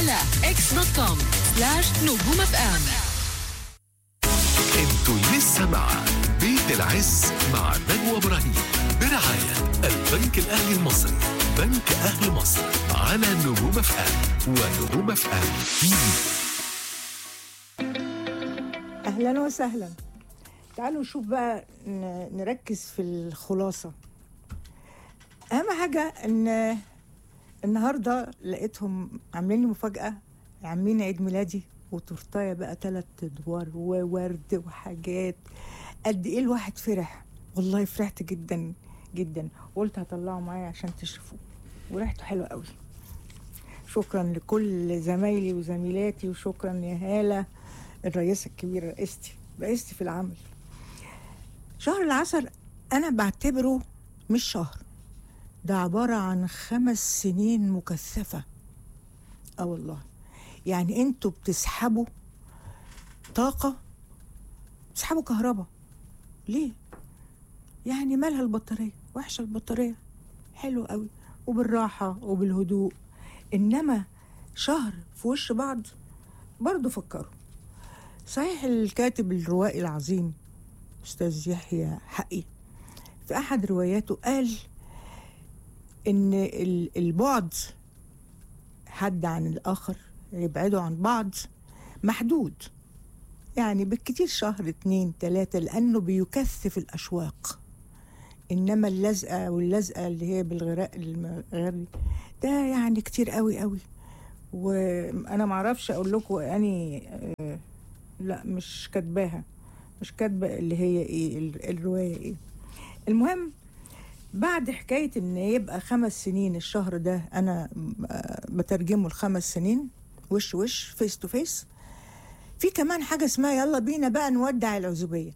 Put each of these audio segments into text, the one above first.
على x.com/نجوم اف ام. انتوا لسه مع بيت العز مع نجوى ابراهيم برعاية البنك الاهلي المصري. بنك اهل مصر على نجوم اف ام ونجوم اف ام تي في. اهلا وسهلا. تعالوا نشوف بقى، نركز في الخلاصة. اهم حاجة ان النهاردة لقيتهم عاملين لي مفاجأة، عاملين عيد ميلادي وتورتايه بقى 3 ادوار وورد وحاجات. قد ايه الواحد فرح، والله فرحت جدا جدا. قلت هطلعه معايا عشان تشوفوه، وريحته حلوة قوي. شكرا لكل زمايلي وزميلاتي، وشكرا يا هالة الرئيسة الكبيرة، رئيستي في العمل. شهر العسل أنا بعتبره مش شهر، ده عبارة عن 5 سنين مكثفة. والله يعني انتوا بتسحبوا طاقة، بتسحبوا كهرباء. ليه؟ يعني مالها البطارية؟ وحشة البطارية، حلو قوي وبالراحة وبالهدوء. إنما شهر في وش بعض برضو فكروا. صحيح الكاتب الروائي العظيم أستاذ يحيى حقي في أحد رواياته قال إن البعد حد عن الآخر، يبعدوا عن بعض، محدود، يعني بالكتير شهر 2 3، لأنه بيكثف الأشواق. إنما اللزقة اللي هي بالغراء المغري ده يعني كتير قوي قوي. وأنا معرفش أقول لكم يعني لا مش كاتباها، مش كاتبة اللي هي إيه الرواية إيه. المهم بعد حكاية إن يبقى 5 سنين الشهر ده، أنا بترجمه ل5 سنين وش فيس تو فيس. في كمان حاجة اسمها يلا بينا بقى نودع العزوبية.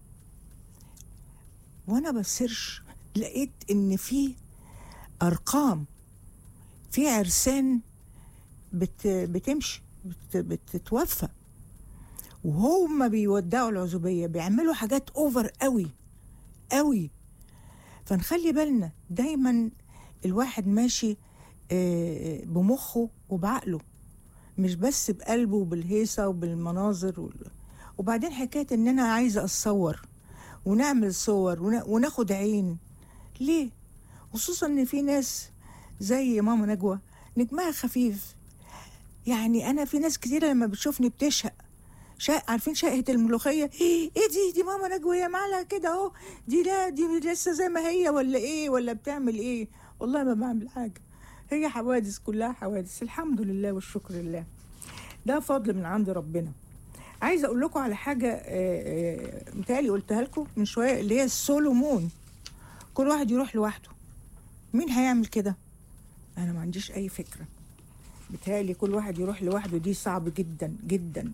وأنا بسيرش لقيت إن في أرقام، في عرسان بتمشي بتتوفى وهم بيودعوا العزوبية، بيعملوا حاجات أوفر قوي قوي. فنخلي بالنا دايما الواحد ماشي بمخه وبعقله، مش بس بقلبه وبالهيصة وبالمناظر وبعدين حكاية ان انا عايزة اتصور ونعمل صور وناخد عين. ليه؟ خصوصا ان في ناس زي ماما نجوى نجمها خفيف. يعني انا في ناس كتيرة لما بتشوفني بتشهق. عارفين شقة الملوخية؟ ايه دي ماما نجوى يا معلها كده اهو، دي لا دي لسه زي ما هي ولا ايه، ولا بتعمل ايه؟ والله ما بعمل حاجة، هي حوادث، كلها حوادث. الحمد لله والشكر لله، ده فضل من عند ربنا. عايزة اقول لكم على حاجة متهيألي قلتها لكم من شوية، اللي هي السولومون. كل واحد يروح لوحده. مين هيعمل كده؟ انا ما عنديش اي فكرة. متهيألي كل واحد يروح لوحده دي صعب جدا جدا.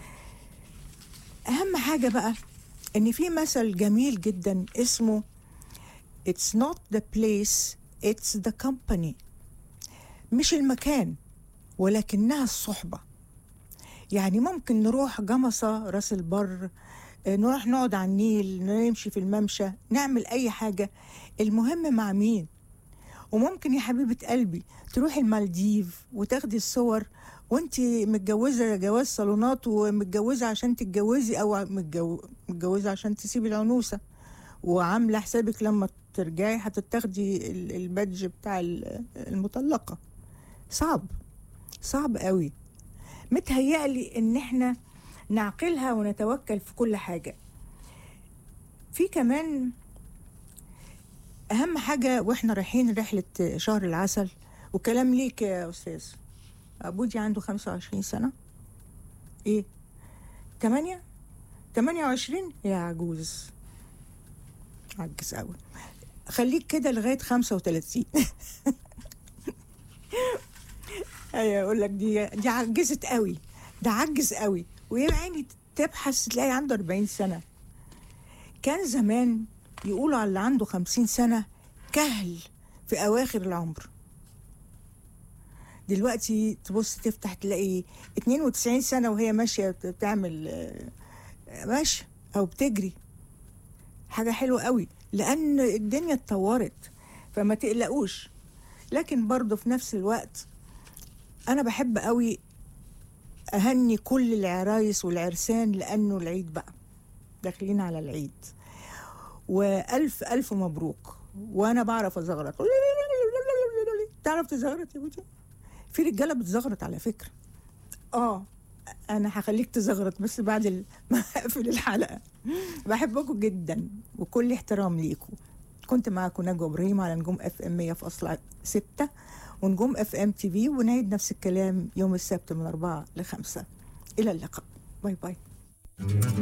أهم حاجة بقى إن في مثل جميل جدا اسمه It's not the place, it's the company. مش المكان ولكنها الصحبة. يعني ممكن نروح جمصة، راس البر، نروح نقعد على النيل، نمشي في الممشى، نعمل أي حاجة، المهم مع مين. وممكن يا حبيبة قلبي تروحي المالديف وتاخدي الصور وانت متجوزة جواز صالونات، ومتجوزة عشان تتجوزي، او متجوزة عشان تسيبي العنوسة، وعاملة حسابك لما ترجعي هتتاخدي البادج بتاع المطلقة. صعب قوي. متهيألي ان احنا نعقلها ونتوكل في كل حاجة. في كمان اهم حاجة واحنا رايحين رحلة شهر العسل، وكلام ليك يا استاذ. أبودي عنده 25 سنة. إيه؟ 28 يا عجوز، عجز قوي. خليك كده لغاية 35. أيوة أقول لك دي عجزت قوي، ده عجز قوي. ويا عيني تبحث تلاقي عنده 40 سنة. كان زمان يقولوا على اللي عنده 50 سنة كهل في أواخر العمر. دلوقتي تبص تفتح تلاقي 92 سنة وهي ماشية بتعمل ماشية أو بتجري. حاجة حلوة قوي لأن الدنيا اتطورت، فما تقلقوش. لكن برضو في نفس الوقت أنا بحب قوي اهني كل العرايس والعرسان لانه العيد بقى، داخلين على العيد، والف الف مبروك. وانا بعرف ازغرط. تعرف تزغرط يا بوتي؟ في رجاله بتزغرط على فكره. انا هخليك تزغرط بس بعد ما اقفل الحلقه. بحبكم جدا وكل احترام ليكم. كنت معاكم نجوى ابراهيم على نجوم اف ام 100.6 ونجوم اف ام تي في، ونعيد نفس الكلام يوم السبت من 4 ل 5. الى اللقاء، باي باي.